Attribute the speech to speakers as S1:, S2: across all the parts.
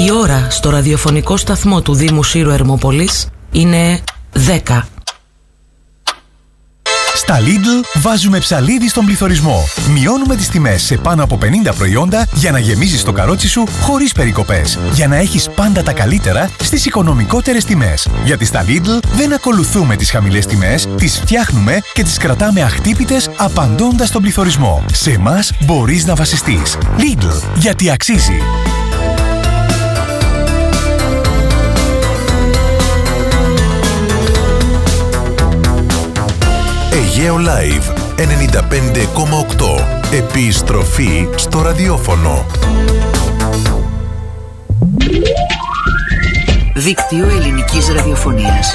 S1: Η ώρα στο ραδιοφωνικό σταθμό του Δήμου Σύρου Ερμόπολης είναι 10.
S2: Στα Lidl βάζουμε ψαλίδι στον πληθωρισμό. Μειώνουμε τις τιμές σε πάνω από 50 προϊόντα για να γεμίζεις το καρότσι σου χωρίς περικοπές. Για να έχεις πάντα τα καλύτερα στις οικονομικότερες τιμές. Γιατί στα Lidl δεν ακολουθούμε τις χαμηλές τιμές, τις φτιάχνουμε και τις κρατάμε αχτύπητες απαντώντας στον πληθωρισμό. Σε εμάς μπορείς να βασιστείς. Lidl, γιατί αξίζει.
S3: Αιγαίο Live 95,8. Επιστροφή στο ραδιόφωνο.
S4: Δίκτυο ελληνικής ραδιοφωνίας.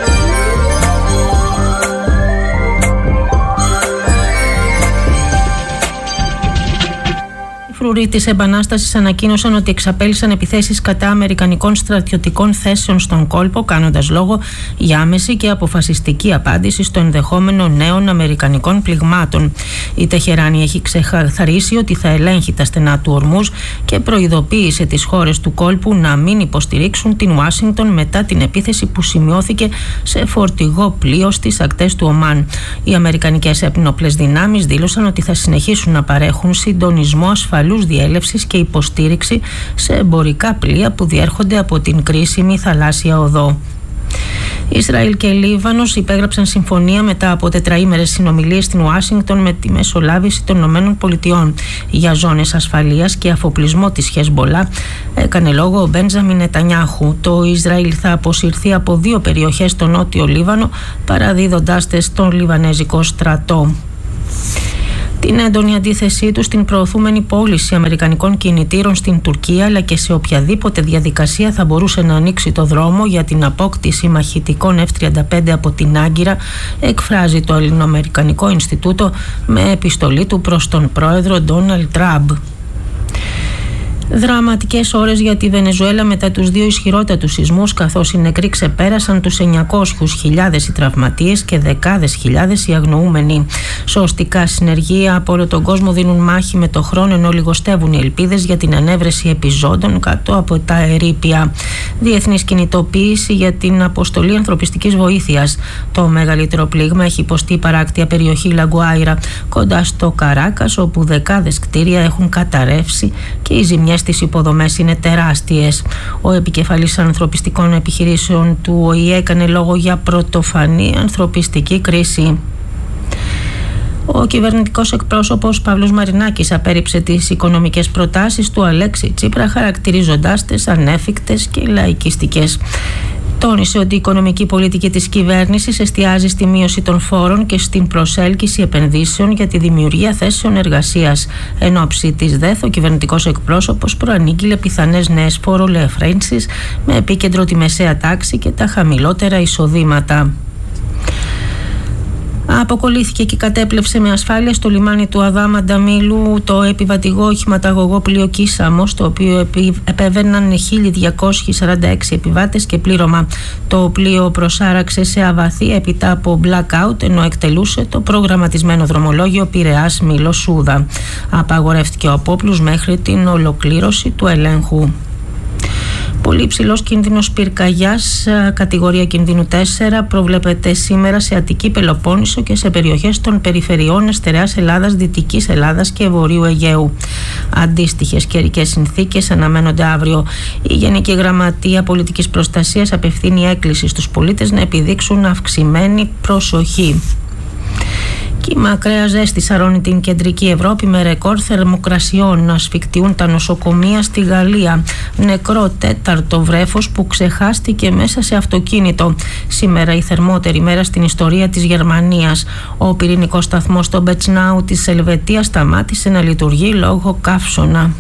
S5: Οι φρουροί της Επανάστασης ανακοίνωσαν ότι εξαπέλυσαν επιθέσεις κατά αμερικανικών στρατιωτικών θέσεων στον κόλπο, κάνοντας λόγο για άμεση και αποφασιστική απάντηση στο ενδεχόμενο νέων αμερικανικών πληγμάτων. Η Τεχεράνη έχει ξεκαθαρίσει ότι θα ελέγχει τα στενά του Ορμούζ και προειδοποίησε τις χώρες του κόλπου να μην υποστηρίξουν την Ουάσιγκτον μετά την επίθεση που σημειώθηκε σε φορτηγό πλοίο στις ακτές του Ομάν. Οι αμερικανικές ένοπλες δυνάμεις δήλωσαν ότι θα συνεχίσουν να παρέχουν συντονισμό ασφαλούς διέλευσης και υποστήριξη σε εμπορικά πλοία που διέρχονται από την κρίσιμη θαλάσσια οδό. Ισραήλ και Λίβανος υπέγραψαν συμφωνία μετά από τετραήμερες συνομιλίες στην Ουάσιγκτον με τη μεσολάβηση των ΗΠΑ για ζώνες ασφαλείας και αφοπλισμό της Χεσμπολά, έκανε λόγο ο Μπέντζαμιν Νετανιάχου. Το Ισραήλ θα αποσυρθεί από 2 περιοχές στο νότιο Λίβανο, παραδίδοντάς τες στον Λιβανέζικο στρατό. Την έντονη αντίθεσή του στην προωθούμενη πώληση αμερικανικών κινητήρων στην Τουρκία, αλλά και σε οποιαδήποτε διαδικασία θα μπορούσε να ανοίξει το δρόμο για την απόκτηση μαχητικών F-35 από την Άγκυρα, εκφράζει το Ελληνοαμερικανικό Ινστιτούτο με επιστολή του προς τον πρόεδρο Ντόναλντ Τραμπ. Δραματικές ώρες για τη Βενεζουέλα μετά τους 2 ισχυρότατους σεισμούς, καθώς οι νεκροί ξεπέρασαν τους 900.000 οι τραυματίες και δεκάδες χιλιάδες οι αγνοούμενοι. Σωστικά συνεργεία από όλο τον κόσμο δίνουν μάχη με το χρόνο, ενώ λιγοστεύουν οι ελπίδες για την ανέβρεση επιζώντων κάτω από τα ερείπια. Διεθνής κινητοποίηση για την αποστολή ανθρωπιστικής βοήθειας. Το μεγαλύτερο πλήγμα έχει υποστεί η παράκτια περιοχή Λαγκουάιρα, κοντά στο Καράκας, όπου δεκάδες κτίρια έχουν καταρρεύσει και οι ζημιές στις υποδομές είναι τεράστιες. Ο επικεφαλής ανθρωπιστικών επιχειρήσεων του ΟΗΕ έκανε λόγο για πρωτοφανή ανθρωπιστική κρίση. Ο κυβερνητικός εκπρόσωπος Παύλος Μαρινάκης απέρριψε τις οικονομικές προτάσεις του Αλέξη Τσίπρα, χαρακτηρίζοντάς τις ανέφικτες και λαϊκιστικές. Τόνισε ότι η οικονομική πολιτική της κυβέρνησης εστιάζει στη μείωση των φόρων και στην προσέλκυση επενδύσεων για τη δημιουργία θέσεων εργασίας. Εν ώψη της ΔΕΘ, ο κυβερνητικός εκπρόσωπος προανήγγειλε πιθανές νέες φορολεοφρένσεις με επίκεντρο τη μεσαία τάξη και τα χαμηλότερα εισοδήματα. Αποκολλήθηκε και κατέπλευσε με ασφάλεια στο λιμάνι του Αδάμα Νταμίλου το επιβατηγό οχηματαγωγό πλοίο Κίσαμος, το οποίο επέβαιναν 1.246 επιβάτες και πλήρωμα. Το πλοίο προσάραξε σε αβαθή έπειτα από blackout, ενώ εκτελούσε το προγραμματισμένο δρομολόγιο Πειραιάς Μήλος Σούδα. Απαγορεύτηκε ο απόπλους μέχρι την ολοκλήρωση του ελέγχου. Πολύ υψηλός κίνδυνος πυρκαγιάς, κατηγορία κινδύνου 4, προβλέπεται σήμερα σε Αττική Πελοπόννησο και σε περιοχές των περιφερειών Εστερεάς Ελλάδας, Δυτικής Ελλάδας και Βορείου Αιγαίου. Αντίστοιχες καιρικές συνθήκες αναμένονται αύριο. Η Γενική Γραμματεία Πολιτικής Προστασίας απευθύνει έκκληση στους πολίτες να επιδείξουν αυξημένη προσοχή. Κύμα ακραία ζέστη σαρώνει την κεντρική Ευρώπη με ρεκόρ θερμοκρασιών. Να ασφικτιούν τα νοσοκομεία στη Γαλλία. Νεκρό 4ο βρέφος που ξεχάστηκε μέσα σε αυτοκίνητο. Σήμερα η θερμότερη μέρα στην ιστορία της Γερμανίας. Ο πυρηνικός σταθμός στο Μπετσνάου της Ελβετίας σταμάτησε να λειτουργεί λόγω καύσωνα.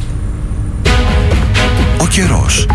S3: Ο καιρός.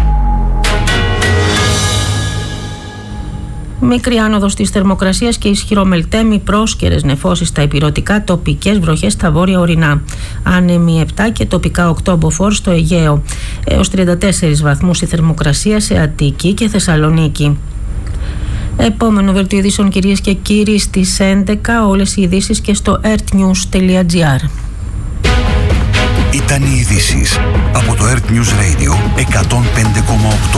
S5: Μικρή άνοδος της θερμοκρασίας και ισχυρό μελτέμι, πρόσκαιρες νεφώσεις στα ηπειρωτικά, τοπικές βροχές στα βόρεια ορεινά. Άνεμοι 7 και τοπικά 8 μποφόρ στο Αιγαίο. Έως 34 βαθμούς η θερμοκρασία σε Αττική και Θεσσαλονίκη. Επόμενο δελτίο ειδήσεων, κυρίες και κύριοι, στις 11. Όλες οι ειδήσεις και στο earthnews.gr.
S3: Ήταν οι ειδήσεις από το Earth News Radio 105,8.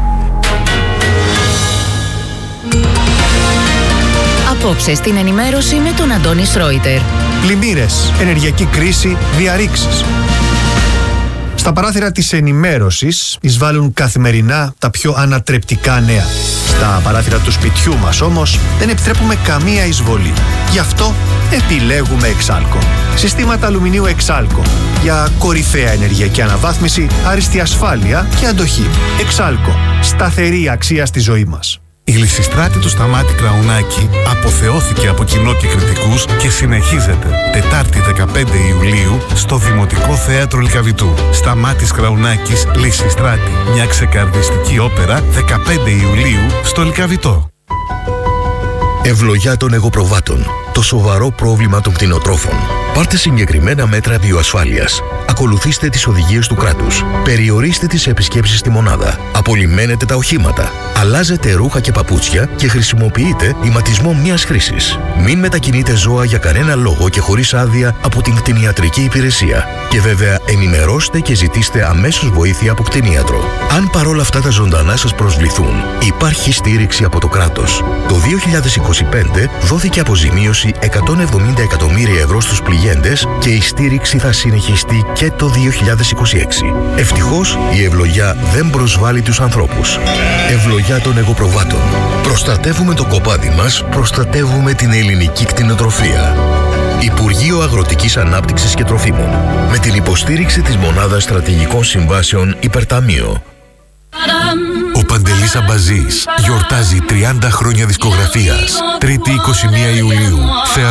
S6: Απόψε στην ενημέρωση με τον Αντώνη Σρόιτερ.
S7: Πλημμύρες, ενεργειακή κρίση, διαρρήξεις. Στα παράθυρα της ενημέρωσης εισβάλλουν καθημερινά τα πιο ανατρεπτικά νέα. Στα παράθυρα του σπιτιού μας όμως δεν επιτρέπουμε καμία εισβολή. Γι' αυτό επιλέγουμε Εξάλκο. Συστήματα αλουμινίου Εξάλκο. Για κορυφαία ενεργειακή αναβάθμιση, άριστη ασφάλεια και αντοχή. Εξάλκο. Σταθερή αξία στη ζωή μας.
S8: Η Λυσιστράτη του Σταμάτη Κραουνάκη αποθεώθηκε από κοινό και κριτικούς και συνεχίζεται Τετάρτη 15 Ιουλίου στο Δημοτικό Θέατρο Λυκαβητού. Σταμάτης Κραουνάκης, Λυσιστράτη. Μια ξεκαρδιστική όπερα 15 Ιουλίου στο Λυκαβητό.
S9: Ευλογιά των εγωπροβάτων. Το σοβαρό πρόβλημα των κτηνοτρόφων. Πάρτε συγκεκριμένα μέτρα βιοασφάλειας. Ακολουθήστε τις οδηγίες του κράτους. Περιορίστε τις επισκέψεις στη μονάδα. Απολυμμένετε τα οχήματα. Αλλάζετε ρούχα και παπούτσια και χρησιμοποιείτε ηματισμό μιας χρήσης. Μην μετακινείτε ζώα για κανένα λόγο και χωρίς άδεια από την κτηνιατρική υπηρεσία. Και βέβαια ενημερώστε και ζητήστε αμέσως βοήθεια από κτηνίατρο. Αν παρόλα αυτά τα ζωντανά σας προσβληθούν, υπάρχει στήριξη από το κράτος. Το 2025 δόθηκε αποζημίωση 170 εκατομμύρια ευρώ στους πληγέντες και η στήριξη θα συνεχιστεί και το 2026. Ευτυχώς η ευλογιά δεν προσβάλλει τους ανθρώπους. Ευλογιά των εγωπροβάτων. Προστατεύουμε το κοπάδι μας, προστατεύουμε την ελληνική κτηνοτροφία. Υπουργείο Αγροτικής Ανάπτυξης και Τροφίμων. Με την υποστήριξη της Μονάδας Στρατηγικών Συμβάσεων Υπερταμείο.
S3: Ο Παντελής Αμπαζής γιορτάζει 30 χρόνια δισκογραφίας. 3η 21 Ιουλίου.